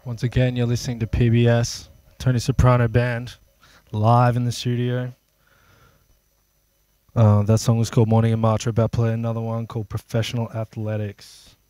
Once again, you're listening to PBS, Tony Soprano Band, live in the studio. That song was called Morning and March. We're about to play another one called Professional Athletics.